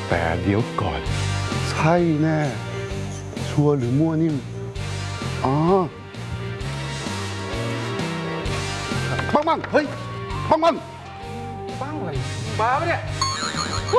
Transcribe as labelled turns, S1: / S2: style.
S1: แต่เดี๋ยวก่อน ใช่แน่ ชัวร์หรือมั่วนิ่มอ๋อปังเฮ้ยปัง
S2: บ้าอะไรบ้าปะเนี่ย